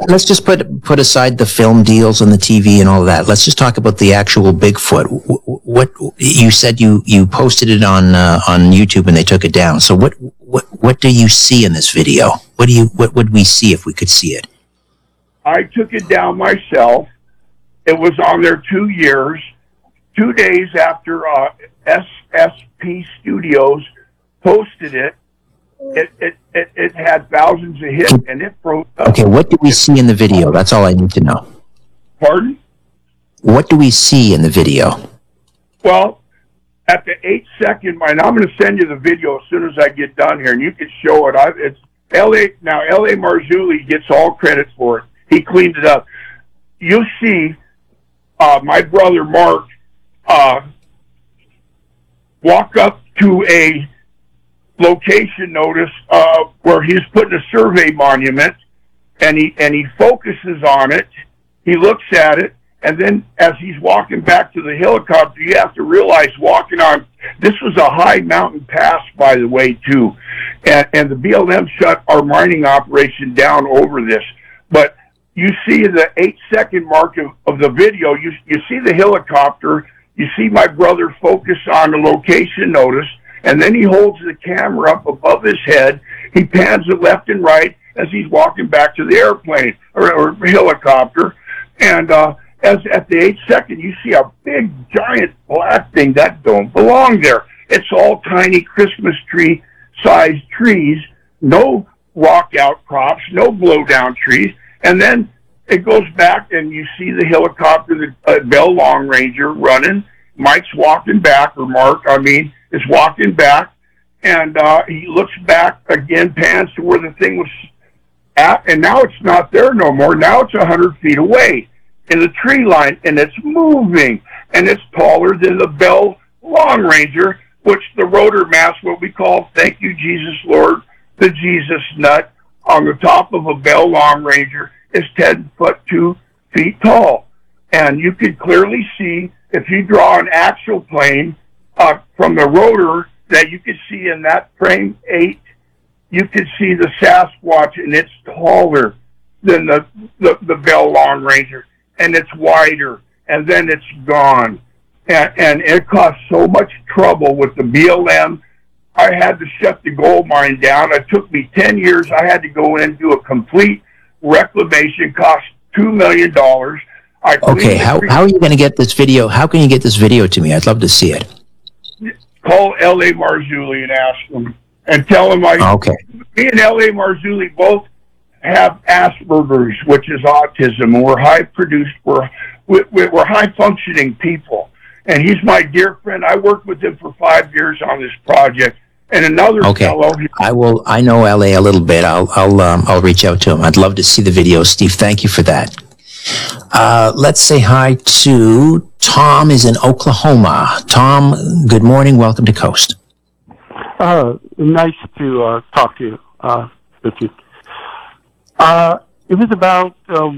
let's just put aside the film deals and the TV and all of that. Let's just talk about the actual Bigfoot. What you said you posted it on YouTube and they took it down. So what do you see in this video? What would we see if we could see it? I took it down myself. It was on there 2 years, 2 days after SSP Studios posted it. It had thousands of hits, and it broke up. Okay, what do we see in the video? That's all I need to know. Pardon? What do we see in the video? Well, at the 8-second mark, I'm going to send you the video as soon as I get done here, and you can show it. It's L.A. Marzulli gets all credit for it. He cleaned it up. You see my brother Mark walk up to a location notice where he's putting a survey monument, and he focuses on it. He looks at it, and then as he's walking back to the helicopter, you have to realize this was a high mountain pass, by the way, too, and the BLM shut our mining operation down over this. But you see the 8-second mark of the video, you see the helicopter, you see my brother focus on the location notice, and then he holds the camera up above his head. He pans it left and right as he's walking back to the airplane or helicopter. And as at the 8-second, you see a big, giant black thing that don't belong there. It's all tiny Christmas tree-sized trees, no rock outcrops, no blow-down trees. And then it goes back, and you see the helicopter, the Bell Long Ranger running. Mike's walking back, or Mark, is walking back, and he looks back again, pans to where the thing was at, and now it's not there no more. Now it's 100 feet away in the tree line, and it's moving, and it's taller than the Bell Long Ranger, which the rotor mast, what we call Thank You, Jesus Lord, the Jesus Nut, on the top of a Bell Long Ranger is 10 foot 2 feet tall. And you can clearly see, if you draw an actual plane from the rotor that you can see in that frame 8, you can see the Sasquatch, and it's taller than the Bell Long Ranger, and it's wider, and then it's gone. And it caused so much trouble with the BLM. I had to shut the gold mine down. It took me 10 years. I had to go in and do a complete reclamation, cost $2 million. Okay, how are you going to get this video? How can you get this video to me? I'd love to see it. Call L.A. Marzulli and ask him, and tell him okay. Me and L.A. Marzulli both have Asperger's, which is autism, and we're we're high functioning people. And he's my dear friend. I worked with him for 5 years on this project. And another fellow. I know LA a little bit. I'll reach out to him. I'd love to see the video, Steve. Thank you for that. Let's say hi to Tom. Is in Oklahoma. Tom, good morning. Welcome to Coast. Nice to talk to you, Richard. It was about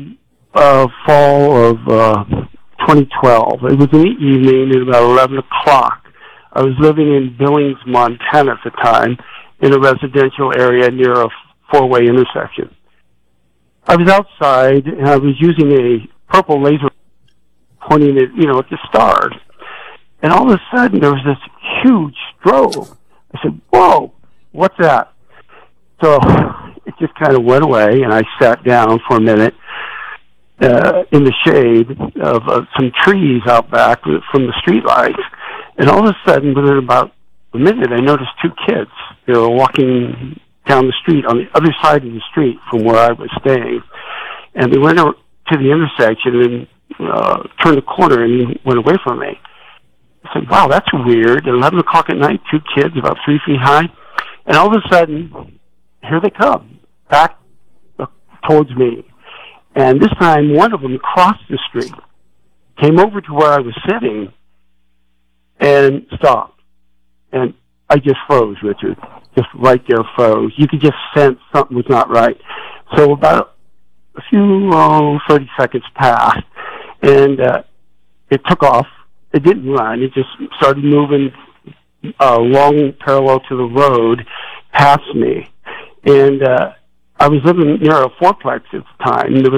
fall of 2012. It was in the evening at about 11 o'clock. I was living in Billings, Montana at the time, in a residential area near a four-way intersection. I was outside, and I was using a purple laser pointing at, at the stars. And all of a sudden, there was this huge strobe. I said, whoa, what's that? So it just kind of went away, and I sat down for a minute in the shade of some trees out back from the street lights. And all of a sudden, within about a minute, I noticed two kids. They were walking down the street on the other side of the street from where I was staying. And they went out to the intersection and turned the corner and went away from me. I said, wow, that's weird. At 11 o'clock at night, two kids about 3 feet high. And all of a sudden, here they come, back towards me. And this time, one of them crossed the street, came over to where I was sitting, and stopped. And I just froze, Richard. Just right there froze. You could just sense something was not right. So about a few 30 seconds passed, and it took off. It didn't run. It just started moving along parallel to the road past me. And I was living near a fourplex at the time. There was